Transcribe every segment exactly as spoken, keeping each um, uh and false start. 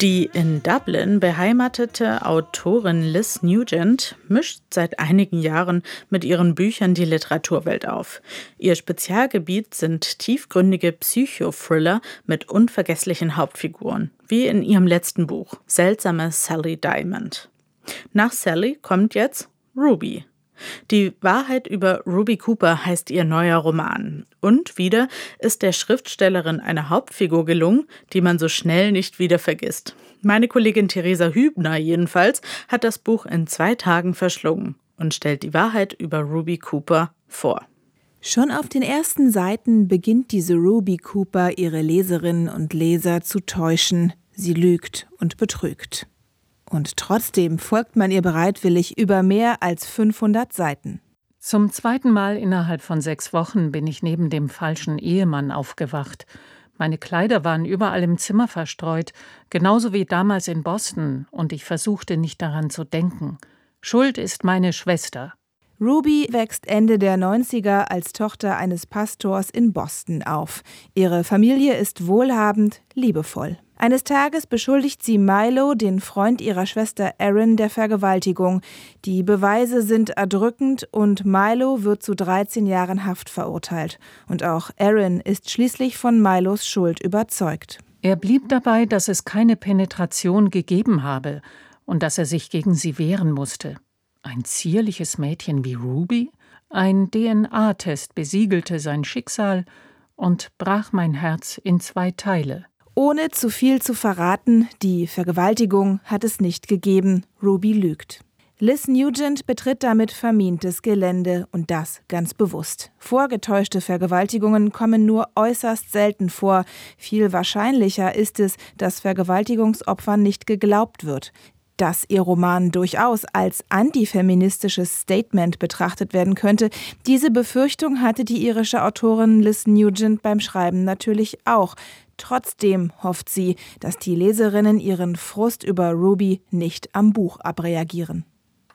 Die in Dublin beheimatete Autorin Liz Nugent mischt seit einigen Jahren mit ihren Büchern die Literaturwelt auf. Ihr Spezialgebiet sind tiefgründige Psychothriller mit unvergesslichen Hauptfiguren, wie in ihrem letzten Buch Seltsame Sally Diamond. Nach Sally kommt jetzt Ruby. Die Wahrheit über Ruby Cooper heißt ihr neuer Roman. Und wieder ist der Schriftstellerin eine Hauptfigur gelungen, die man so schnell nicht wieder vergisst. Meine Kollegin Theresa Hübner jedenfalls hat das Buch in zwei Tagen verschlungen und stellt die Wahrheit über Ruby Cooper vor. Schon auf den ersten Seiten beginnt diese Ruby Cooper ihre Leserinnen und Leser zu täuschen. Sie lügt und betrügt. Und trotzdem folgt man ihr bereitwillig über mehr als fünfhundert Seiten. Zum zweiten Mal innerhalb von sechs Wochen bin ich neben dem falschen Ehemann aufgewacht. Meine Kleider waren überall im Zimmer verstreut, genauso wie damals in Boston, und ich versuchte nicht daran zu denken. Schuld ist meine Schwester. Ruby wächst Ende der neunziger als Tochter eines Pastors in Boston auf. Ihre Familie ist wohlhabend, liebevoll. Eines Tages beschuldigt sie Milo, den Freund ihrer Schwester Erin, der Vergewaltigung. Die Beweise sind erdrückend und Milo wird zu dreizehn Jahren Haft verurteilt. Und auch Erin ist schließlich von Milos Schuld überzeugt. Er blieb dabei, dass es keine Penetration gegeben habe und dass er sich gegen sie wehren musste. Ein zierliches Mädchen wie Ruby? Ein D N A-Test besiegelte sein Schicksal und brach mein Herz in zwei Teile. Ohne zu viel zu verraten, die Vergewaltigung hat es nicht gegeben. Ruby lügt. Liz Nugent betritt damit vermintes Gelände und das ganz bewusst. Vorgetäuschte Vergewaltigungen kommen nur äußerst selten vor. Viel wahrscheinlicher ist es, dass Vergewaltigungsopfern nicht geglaubt wird. Dass ihr Roman durchaus als antifeministisches Statement betrachtet werden könnte, diese Befürchtung hatte die irische Autorin Liz Nugent beim Schreiben natürlich auch. Trotzdem hofft sie, dass die Leserinnen ihren Frust über Ruby nicht am Buch abreagieren.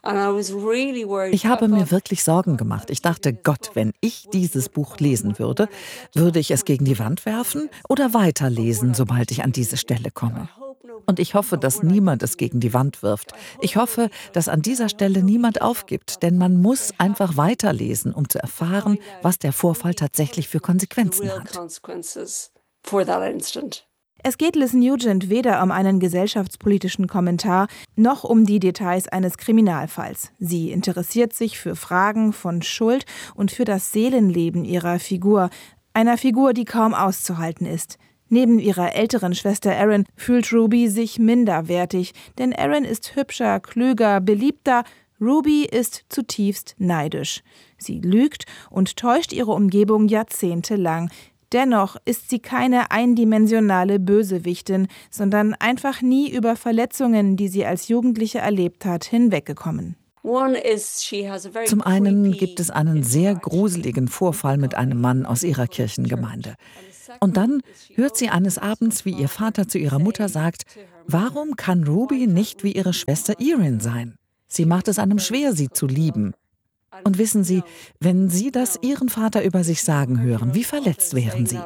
Ich habe mir wirklich Sorgen gemacht. Ich dachte, Gott, wenn ich dieses Buch lesen würde, würde ich es gegen die Wand werfen oder weiterlesen, sobald ich an diese Stelle komme. Und ich hoffe, dass niemand es gegen die Wand wirft. Ich hoffe, dass an dieser Stelle niemand aufgibt, denn man muss einfach weiterlesen, um zu erfahren, was der Vorfall tatsächlich für Konsequenzen hat. Es geht Liz Nugent weder um einen gesellschaftspolitischen Kommentar noch um die Details eines Kriminalfalls. Sie interessiert sich für Fragen von Schuld und für das Seelenleben ihrer Figur, einer Figur, die kaum auszuhalten ist. Neben ihrer älteren Schwester Erin fühlt Ruby sich minderwertig, denn Erin ist hübscher, klüger, beliebter. Ruby ist zutiefst neidisch. Sie lügt und täuscht ihre Umgebung jahrzehntelang. Dennoch ist sie keine eindimensionale Bösewichtin, sondern einfach nie über Verletzungen, die sie als Jugendliche erlebt hat, hinweggekommen. Zum einen gibt es einen sehr gruseligen Vorfall mit einem Mann aus ihrer Kirchengemeinde. Und dann hört sie eines Abends, wie ihr Vater zu ihrer Mutter sagt, warum kann Ruby nicht wie ihre Schwester Erin sein? Sie macht es einem schwer, sie zu lieben. Und wissen Sie, wenn Sie das Ihren Vater über sich sagen hören, wie verletzt wären Sie?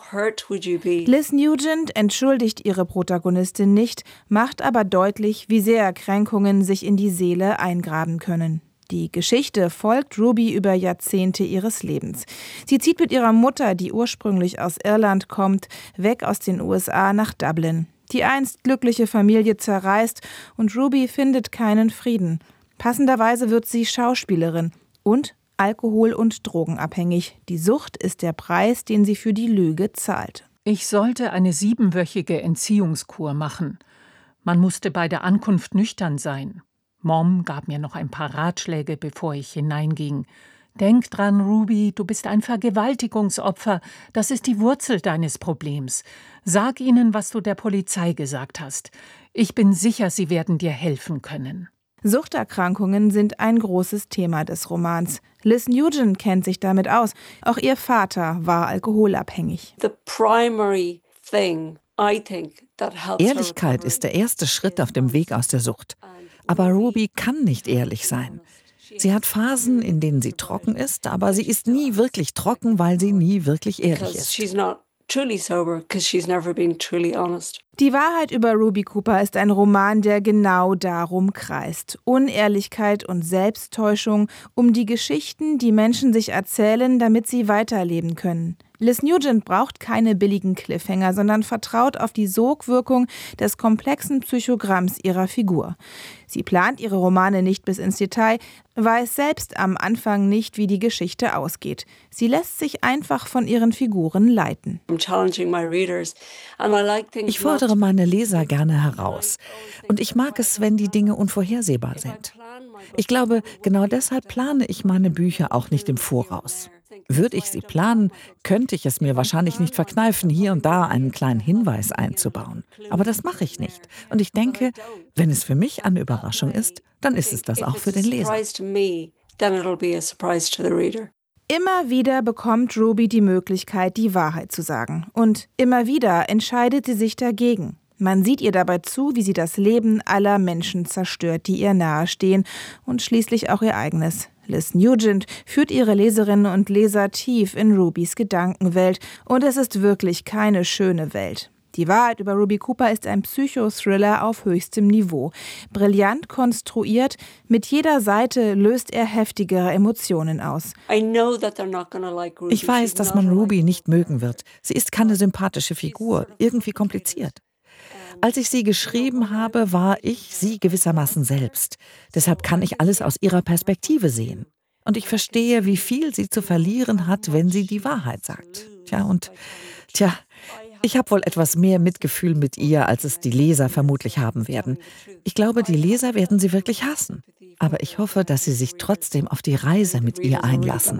Liz Nugent entschuldigt ihre Protagonistin nicht, macht aber deutlich, wie sehr Kränkungen sich in die Seele eingraben können. Die Geschichte folgt Ruby über Jahrzehnte ihres Lebens. Sie zieht mit ihrer Mutter, die ursprünglich aus Irland kommt, weg aus den U S A nach Dublin. Die einst glückliche Familie zerreißt und Ruby findet keinen Frieden. Passenderweise wird sie Schauspielerin und alkohol- und drogenabhängig. Die Sucht ist der Preis, den sie für die Lüge zahlt. Ich sollte eine siebenwöchige Entziehungskur machen. Man musste bei der Ankunft nüchtern sein. Mom gab mir noch ein paar Ratschläge, bevor ich hineinging. Denk dran, Ruby, du bist ein Vergewaltigungsopfer. Das ist die Wurzel deines Problems. Sag ihnen, was du der Polizei gesagt hast. Ich bin sicher, sie werden dir helfen können. Suchterkrankungen sind ein großes Thema des Romans. Liz Nugent kennt sich damit aus. Auch ihr Vater war alkoholabhängig. Ehrlichkeit ist der erste Schritt auf dem Weg aus der Sucht. Aber Ruby kann nicht ehrlich sein. Sie hat Phasen, in denen sie trocken ist, aber sie ist nie wirklich trocken, weil sie nie wirklich ehrlich ist. truly sober because she's never been truly honest. Die Wahrheit über Ruby Cooper ist ein Roman, der genau darum kreist. Unehrlichkeit und Selbsttäuschung um die Geschichten, die Menschen sich erzählen, damit sie weiterleben können. Liz Nugent braucht keine billigen Cliffhanger, sondern vertraut auf die Sogwirkung des komplexen Psychogramms ihrer Figur. Sie plant ihre Romane nicht bis ins Detail, weiß selbst am Anfang nicht, wie die Geschichte ausgeht. Sie lässt sich einfach von ihren Figuren leiten. Ich fordere meine Leser gerne heraus. Und ich mag es, wenn die Dinge unvorhersehbar sind. Ich glaube, genau deshalb plane ich meine Bücher auch nicht im Voraus. Würde ich sie planen, könnte ich es mir wahrscheinlich nicht verkneifen, hier und da einen kleinen Hinweis einzubauen. Aber das mache ich nicht. Und ich denke, wenn es für mich eine Überraschung ist, dann ist es das auch für den Leser. Immer wieder bekommt Ruby die Möglichkeit, die Wahrheit zu sagen. Und immer wieder entscheidet sie sich dagegen. Man sieht ihr dabei zu, wie sie das Leben aller Menschen zerstört, die ihr nahestehen, und schließlich auch ihr eigenes. Liz Nugent führt ihre Leserinnen und Leser tief in Rubys Gedankenwelt, und es ist wirklich keine schöne Welt. Die Wahrheit über Ruby Cooper ist ein Psychothriller auf höchstem Niveau. Brillant konstruiert, mit jeder Seite löst er heftigere Emotionen aus. Ich weiß, dass man Ruby nicht mögen wird. Sie ist keine sympathische Figur, irgendwie kompliziert. Als ich sie geschrieben habe, war ich sie gewissermaßen selbst. Deshalb kann ich alles aus ihrer Perspektive sehen. Und ich verstehe, wie viel sie zu verlieren hat, wenn sie die Wahrheit sagt. Tja, und tja, ich habe wohl etwas mehr Mitgefühl mit ihr, als es die Leser vermutlich haben werden. Ich glaube, die Leser werden sie wirklich hassen. Aber ich hoffe, dass sie sich trotzdem auf die Reise mit ihr einlassen.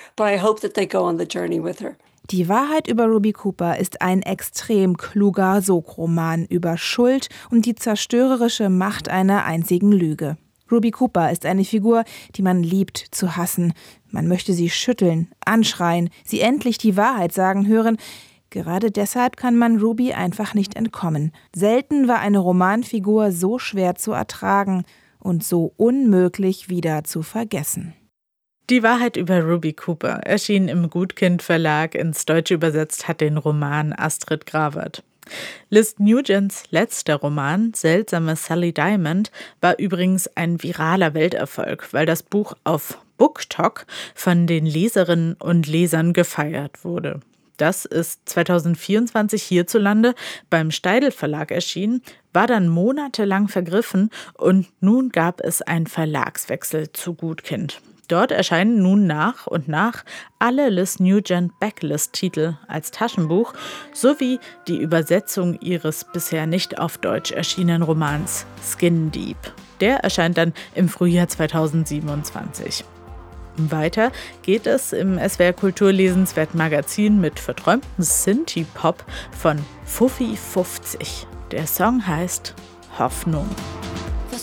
Die Wahrheit über Ruby Cooper ist ein extrem kluger Sogroman über Schuld und die zerstörerische Macht einer einzigen Lüge. Ruby Cooper ist eine Figur, die man liebt zu hassen. Man möchte sie schütteln, anschreien, sie endlich die Wahrheit sagen hören. Gerade deshalb kann man Ruby einfach nicht entkommen. Selten war eine Romanfigur so schwer zu ertragen und so unmöglich wieder zu vergessen. Die Wahrheit über Ruby Cooper erschien im Gutkind Verlag. Ins Deutsche übersetzt hat den Roman Astrid Gravert. Liz Nugents letzter Roman, Seltsame Sally Diamond, war übrigens ein viraler Welterfolg, weil das Buch auf BookTok von den Leserinnen und Lesern gefeiert wurde. Das ist zweitausendvierundzwanzig hierzulande beim Steidl Verlag erschienen, war dann monatelang vergriffen und nun gab es einen Verlagswechsel zu Gutkind. Dort erscheinen nun nach und nach alle Liz Nugent Backlist-Titel als Taschenbuch sowie die Übersetzung ihres bisher nicht auf Deutsch erschienenen Romans Skin Deep. Der erscheint dann im Frühjahr zweitausendsiebenundzwanzig. Weiter geht es im S W R Kultur Lesenswert Magazin mit verträumten Synthie-Pop von Fuffi fünfzig. Der Song heißt Hoffnung.